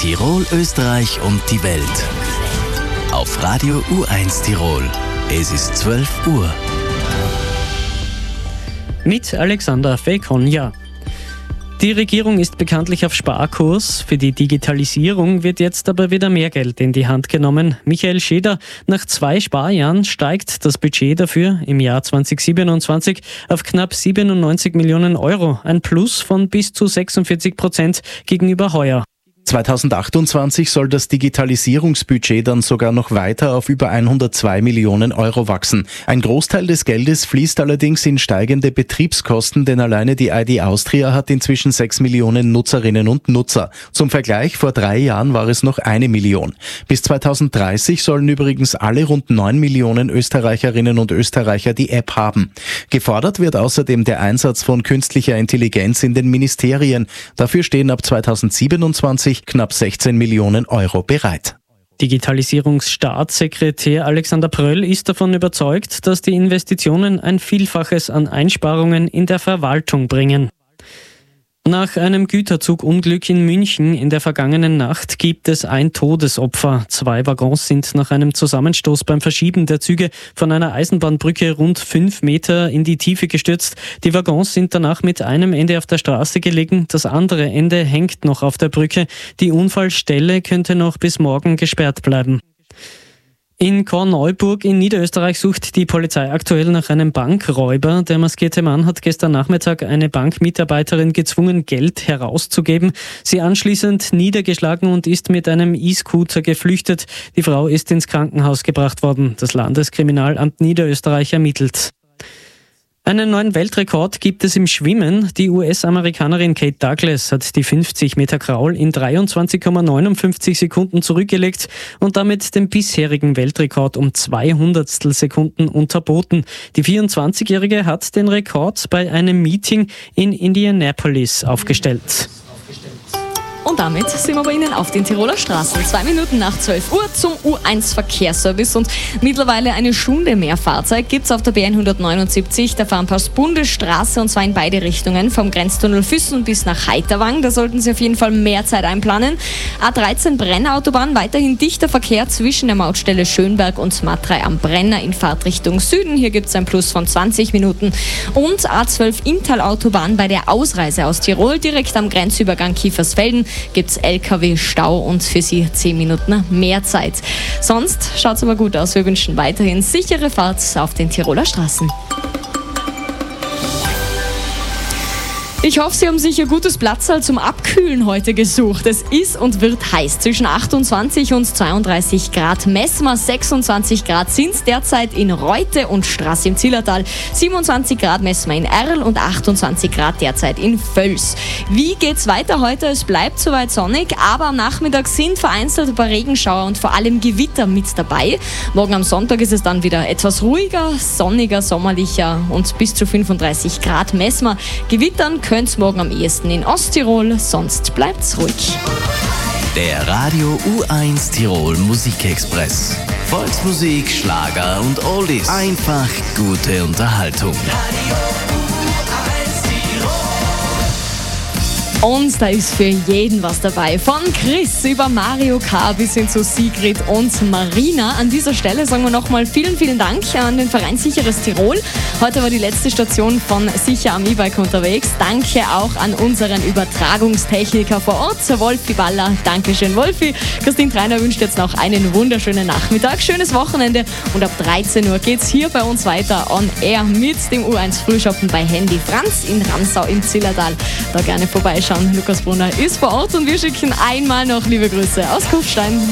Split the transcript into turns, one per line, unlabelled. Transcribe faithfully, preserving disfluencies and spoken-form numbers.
Tirol, Österreich und die Welt. Auf Radio U eins Tirol. Es ist zwölf Uhr.
Mit Alexander Fekonja. Die Regierung ist bekanntlich auf Sparkurs. Für die Digitalisierung wird jetzt aber wieder mehr Geld in die Hand genommen. Michael Scheder, nach zwei Sparjahren steigt das Budget dafür im Jahr zweitausendsiebenundzwanzig auf knapp siebenundneunzig Millionen Euro. Ein Plus von bis zu sechsundvierzig Prozent gegenüber heuer.
zweitausendachtundzwanzig soll das Digitalisierungsbudget dann sogar noch weiter auf über hundertzwei Millionen Euro wachsen. Ein Großteil des Geldes fließt allerdings in steigende Betriebskosten, denn alleine die I D Austria hat inzwischen sechs Millionen Nutzerinnen und Nutzer. Zum Vergleich, vor drei Jahren war es noch eine Million. Bis zweitausenddreißig sollen übrigens alle rund neun Millionen Österreicherinnen und Österreicher die App haben. Gefordert wird außerdem der Einsatz von künstlicher Intelligenz in den Ministerien. Dafür stehen ab zweitausendsiebenundzwanzig knapp sechzehn Millionen Euro bereit.
Digitalisierungsstaatssekretär Alexander Pröll ist davon überzeugt, dass die Investitionen ein Vielfaches an Einsparungen in der Verwaltung bringen. Nach einem Güterzugunglück in München in der vergangenen Nacht gibt es ein Todesopfer. Zwei Waggons sind nach einem Zusammenstoß beim Verschieben der Züge von einer Eisenbahnbrücke rund fünf Meter in die Tiefe gestürzt. Die Waggons sind danach mit einem Ende auf der Straße gelegen, das andere Ende hängt noch auf der Brücke. Die Unfallstelle könnte noch bis morgen gesperrt bleiben. In Korneuburg in Niederösterreich sucht die Polizei aktuell nach einem Bankräuber. Der maskierte Mann hat gestern Nachmittag eine Bankmitarbeiterin gezwungen, Geld herauszugeben, sie anschließend niedergeschlagen und ist mit einem E-Scooter geflüchtet. Die Frau ist ins Krankenhaus gebracht worden. Das Landeskriminalamt Niederösterreich ermittelt. Einen neuen Weltrekord gibt es im Schwimmen. Die U S-Amerikanerin Kate Douglas hat die fünfzig Meter Kraul in dreiundzwanzig Komma neunundfünfzig Sekunden zurückgelegt und damit den bisherigen Weltrekord um zwei Hundertstel Sekunden unterboten. Die vierundzwanzigjährige hat den Rekord bei einem Meeting in Indianapolis aufgestellt.
Und damit sind wir bei Ihnen auf den Tiroler Straßen. Zwei Minuten nach zwölf Uhr zum U eins Verkehrsservice und mittlerweile eine Stunde mehr Fahrzeit gibt es auf der B hundertneunundsiebzig, der Farnpass-Bundesstraße, und zwar in beide Richtungen, vom Grenztunnel Füssen bis nach Heiterwang. Da sollten Sie auf jeden Fall mehr Zeit einplanen. A dreizehn Brenner-Autobahn, weiterhin dichter Verkehr zwischen der Mautstelle Schönberg und M A drei am Brenner in Fahrtrichtung Süden. Hier gibt es ein Plus von zwanzig Minuten. Und A zwölf Inntal-Autobahn bei der Ausreise aus Tirol, direkt am Grenzübergang Kiefersfelden, gibt es L K W-Stau und für Sie zehn Minuten mehr Zeit. Sonst schaut es aber gut aus. Wir wünschen weiterhin sichere Fahrt auf den Tiroler Straßen. Ich hoffe, Sie haben sich ein gutes Platzal zum Abkühlen heute gesucht. Es ist und wird heiß. Zwischen achtundzwanzig und zweiunddreißig Grad messen wir. sechsundzwanzig Grad sind es derzeit in Reute und Straße im Zillertal. siebenundzwanzig Grad messen wir in Erl und achtundzwanzig Grad derzeit in Völs. Wie geht's weiter heute? Es bleibt soweit sonnig, aber am Nachmittag sind vereinzelt ein paar Regenschauer und vor allem Gewitter mit dabei. Morgen am Sonntag ist es dann wieder etwas ruhiger, sonniger, sommerlicher und bis zu fünfunddreißig Grad messen wir. Gewittern könnte es morgen am ehesten in Osttirol, sonst bleibt's ruhig.
Der Radio U eins Tirol Musikexpress. Volksmusik, Schlager und Oldies. Einfach gute Unterhaltung. Radio U eins
Tirol. Und da ist für jeden was dabei. Von Chris über Mario K. bis hin zu Sigrid und Marina. An dieser Stelle sagen wir nochmal vielen, vielen Dank an den Verein Sicheres Tirol. Heute war die letzte Station von Sicher am E-Bike unterwegs. Danke auch an unseren Übertragungstechniker vor Ort, Wolfi Baller. Dankeschön, Wolfi. Christine Treiner wünscht jetzt noch einen wunderschönen Nachmittag, schönes Wochenende und ab dreizehn Uhr geht's hier bei uns weiter on air mit dem U eins Frühschoppen bei Handy Franz in Ramsau im Zillertal. Da gerne vorbeischauen. Lukas Brunner ist vor Ort und wir schicken einmal noch liebe Grüße aus Kufstein.